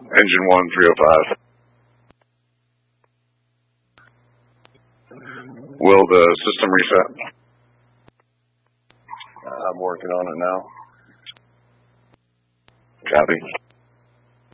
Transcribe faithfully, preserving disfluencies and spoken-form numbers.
Engine one, three oh five. Will the system reset? I'm working on it now. Copy.